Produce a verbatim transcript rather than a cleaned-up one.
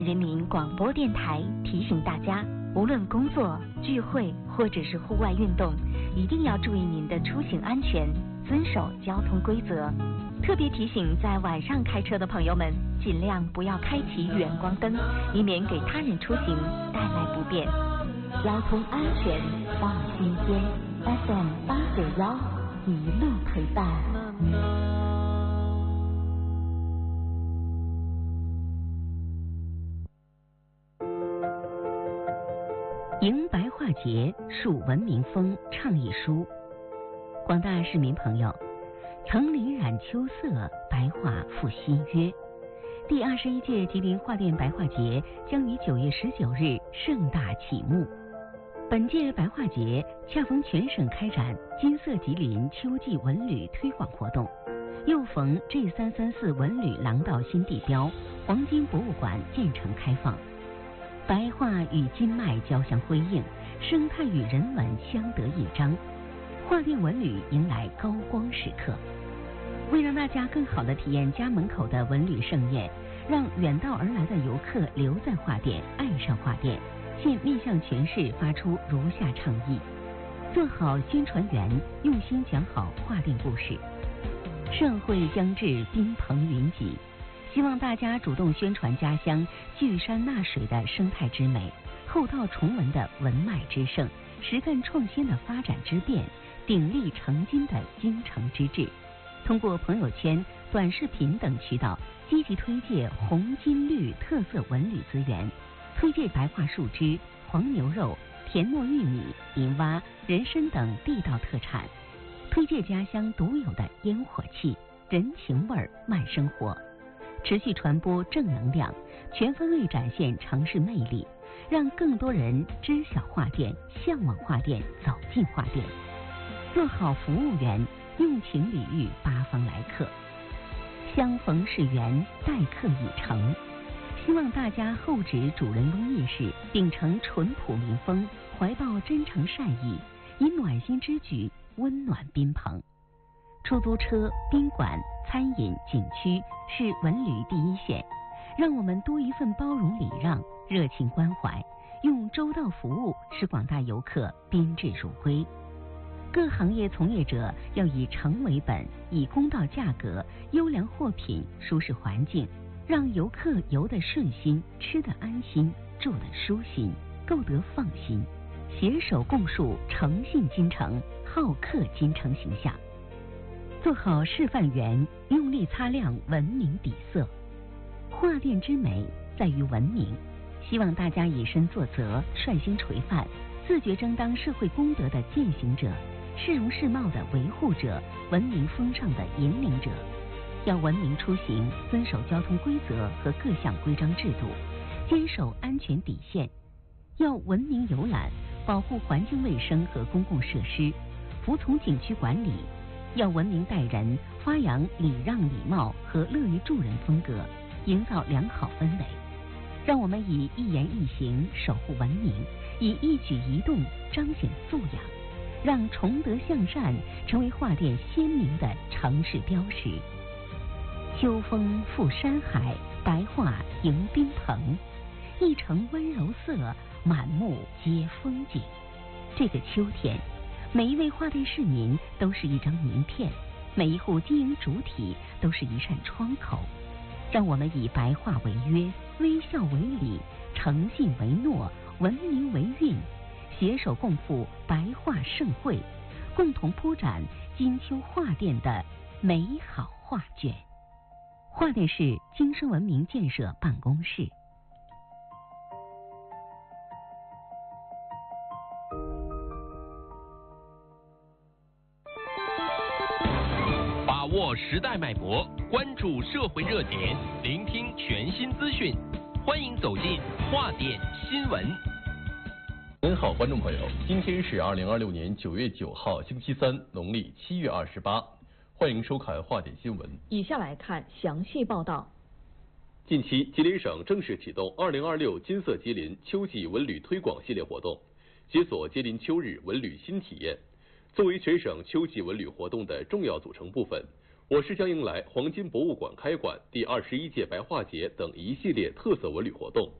人民广播电台提醒大家，无论工作、聚会或者是户外运动，一定要注意您的出行安全，遵守交通规则。特别提醒在晚上开车的朋友们，尽量不要开启远光灯，以免给他人出行带来不便。交通安全放心间 ，F M 八九幺一路陪伴。 迎白话节，树文明风倡议书。广大市民朋友，层林染秋色，白桦复新约。第二十一届吉林桦甸白桦节将于九月十九日盛大启幕。本届白桦节恰逢全省开展金色吉林秋季文旅推广活动，又逢 G 三三四文旅廊道新地标黄金博物馆建成开放。白桦与金麦交相辉映，生态与人文相得益彰，桦甸文旅迎来高光时刻。为让大家更好地体验家门口的文旅盛宴，让远道而来的游客留在桦甸，爱上桦甸，现面向全市发出如下倡议：做好宣传员，用心讲好桦甸故事。盛会将至，宾朋云集，希望大家主动宣传家乡聚山纳水的生态之美，厚道崇文的文脉之盛，实干创新的发展之变，鼎力成金的精诚之志。通过朋友圈、短视频等渠道，积极推介红金绿特色文旅资源，推介白桦树枝、黄牛肉、甜糯玉米、银蛙、人参等地道特产，推介家乡独有的烟火气、人情味儿、慢生活，持续传播正能量，全方位展现城市魅力，让更多人知晓桦甸，向往桦甸，走进桦甸。做好服务员，用情礼遇八方来客，相逢是缘，待客已成。希望大家厚植主人翁意识，秉承淳朴民风，怀抱真诚善意，以暖心之举温暖宾朋。出租车、宾馆、餐饮、景区是文旅第一线，让我们多一份包容礼让、热情关怀，用周到服务使广大游客宾至如归。各行业从业者要以诚为本，以公道价格、优良货品、舒适环境，让游客游得顺心，吃得安心，住得舒心，购得放心，携手共树诚信金城、好客金城形象。做好示范员，用力擦亮文明底色。桦甸之美在于文明，希望大家以身作则，率先垂范，自觉争当社会公德的践行者，市容市貌的维护者，文明风尚的引领者。要文明出行，遵守交通规则和各项规章制度，坚守安全底线。要文明游览，保护环境卫生和公共设施，服从景区管理。要文明待人，发扬礼让礼貌和乐于助人风格，营造良好氛围。让我们以一言一行守护文明，以一举一动彰显素养，让崇德向善成为桦甸鲜明的城市标识。秋风赴山海，白桦迎宾朋，一城温柔色，满目皆风景。这个秋天，每一位桦甸市民都是一张名片，每一户经营主体都是一扇窗口。让我们以白桦为约，微笑为礼，诚信为诺，文明为韵，携手共赴白桦盛会，共同铺展金秋桦甸的美好画卷。桦甸市精深文明建设办公室。 把握时代脉搏，关注社会热点，聆听全新资讯，欢迎走进桦甸新闻。 您好，观众朋友，今天是二零二六年九月九号，星期三，农历七月二十八，欢迎收看桦甸新闻。 以下来看详细报道。 近期，吉林省正式启动二零二六金色吉林秋季文旅推广系列活动，解锁吉林秋日文旅新体验。作为全省秋季文旅活动的重要组成部分， 我市将迎来黄金博物馆开馆、第二十一届白话节等一系列特色文旅活动。